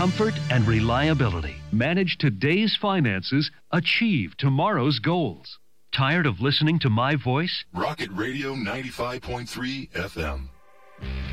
comfort and reliability. Manage today's finances. Achieve tomorrow's goals. Tired of listening to my voice? Rocket Radio 95.3 FM.